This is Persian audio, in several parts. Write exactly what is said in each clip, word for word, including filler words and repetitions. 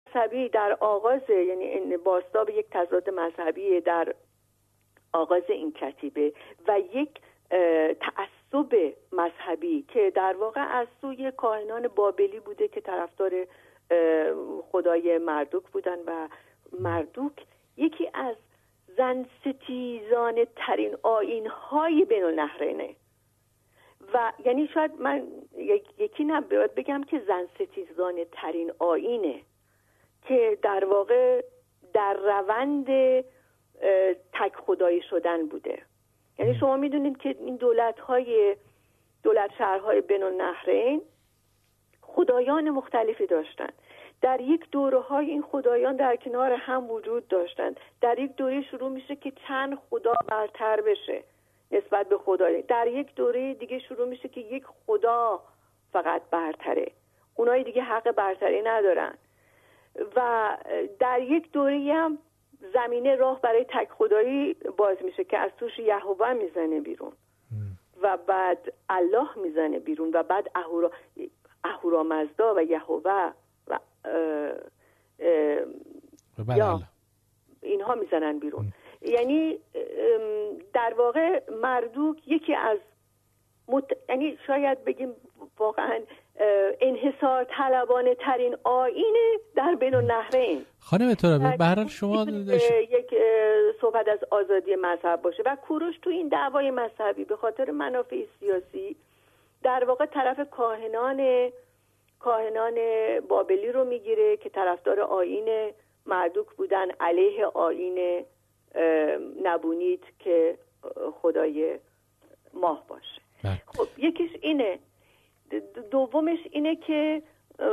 مذهبی در آغاز، یعنی این بازتاب یک تضاد مذهبی در آغاز این کتیبه و یک تعصب مذهبی که در واقع از سوی کاهنان بابلی بوده که طرفدار خدای مردوک بودن و مردوک یکی از زن ستیزانه ترین آیین‌های بین النهرینه و یعنی شاید من یکی نه باید بگم که زن ستیزانه ترین آیینه که در واقع در روند تک خدایی شدن بوده. یعنی شما میدونید که این دولت‌های دولت شهرهای بین النهرین خدایان مختلفی داشتند. در یک دوره‌های این خدایان در کنار هم وجود داشتند. در یک دوره شروع میشه که چند خدا برتر بشه نسبت به خدای. در یک دوره دیگه شروع میشه که یک خدا فقط برتره. اونای دیگه حق برتری ندارن. و در یک دوره هم زمینه راه برای تک خدایی باز میشه که از توش یهوه میزنه بیرون و بعد الله میزنه بیرون و بعد اهورا اهورامزدا و یهوه و اه اه یا اینها میزنن بیرون. ام. یعنی در واقع مردوک یکی از مت... یعنی شاید بگیم واقعا انحصار طلبانه ترین آیین در بین النهرین. خانم ترابی به هر حال شما یک صحبت از آزادی مذهب باشه و کوروش تو این دعوای مذهبی به خاطر منافع سیاسی در واقع طرف کاهنان کاهنان بابلی رو میگیره که طرفدار آیین مردوک بودن علیه آیین نبونید که خدای ماه باشه. خب یکیش اینه. دومش اینه که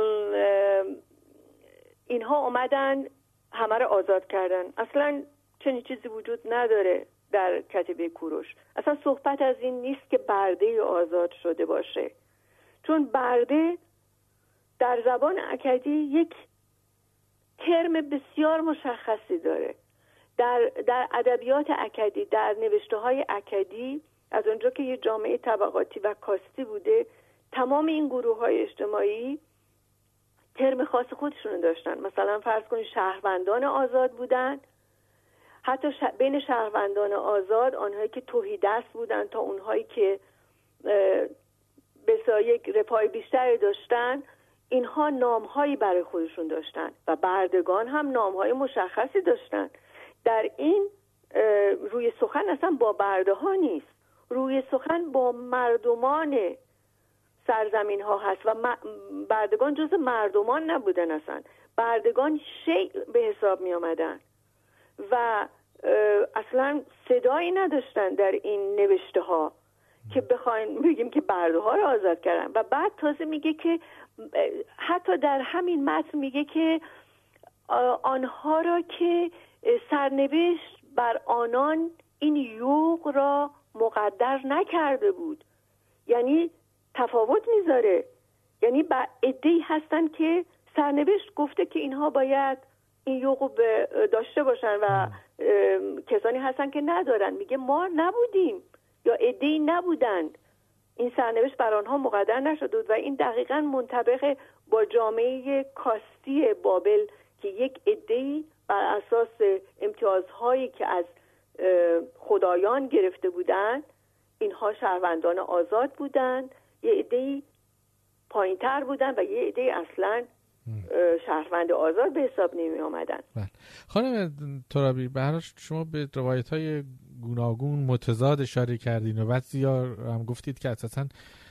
اینها اومدن همه رو آزاد کردن. اصلا چنین چیزی وجود نداره در کتیبه کوروش. اصلا صحبت از این نیست که برده آزاد شده باشه، چون برده در زبان اکدی یک ترم بسیار مشخصی داره. در در ادبیات اکدی، در نوشته‌های اکدی، از اونجا که یه جامعه طبقاتی و کاستی بوده، تمام این گروه‌های اجتماعی ترم خاص خودشون داشتن. مثلا فرض کنید شهروندان آزاد بودن، حتی ش... بین شهروندان آزاد آنهایی که تهیدست بودن تا اونهایی که به یک رفاه بیشتری داشتن، اینها نام‌هایی برای خودشون داشتن و بردگان هم نام‌های مشخصی داشتن. در این روی سخن اصلا با برده ها نیست، روی سخن با مردمان سرزمین ها هست و بردگان جز مردمان نبودن، اصلا بردگان شیء به حساب می آمدن و اصلا صدایی نداشتن در این نوشته ها که بخواین بگیم که برده ها رو آزاد کردن. و بعد تازه میگه که حتی در همین متن میگه که آنها را که سرنوشت بر آنان این یوغ را مقدر نکرده بود. یعنی تفاوت میذاره، یعنی با عده‌ای هستن که سرنوشت گفته که اینها باید این یوغ داشته باشن و کسانی هستن که ندارن. میگه ما نبودیم یا عده‌ای نبودند، این سرنوشت بر آنها مقدر نشده بود. و این دقیقاً منطبق با جامعه کاستی بابل که یک عده‌ای بر اساس امتیازهایی که از خدایان گرفته بودند، اینها شهروندان آزاد بودند، یه عده‌ای پایین‌تر بودن و یه عده‌ای اصلاً شهروند آزاد به حساب نمی آمدن. خانم ترابی به هر حال شما به روایت‌های گوناگون متضاد اشاره کردین و بعد زیاد هم گفتید که اساساً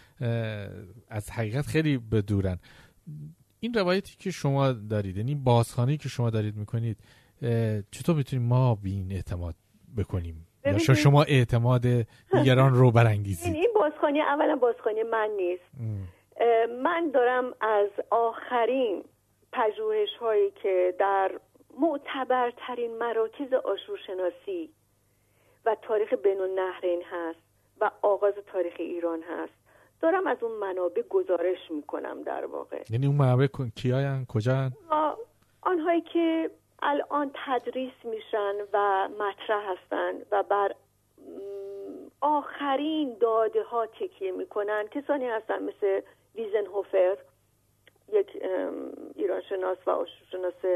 از حقیقت خیلی بدورن. این روایتی که شما دارید، یعنی بازخوانی که شما دارید میکنید، چطور میتونیم ما به این اعتماد بکنیم یا شما اعتماد دیگران رو برانگیزید؟ این بازخوانی اولا بازخوانی من نیست. من دارم از آخرین پژوهش هایی که در معتبرترین مراکز آشورشناسی و تاریخ بین النهرین هست و آغاز تاریخ ایران هست دارم از اون منابع گزارش میکنم. در واقع یعنی اون منابع کیاین؟ کجا؟ آنهایی که الان تدریس میشن و مطرح هستن و بر آخرین داده ها تکیه میکنن. کسانی هستن مثل ویزنهوفر، یک ایرانشناس و آشورشناس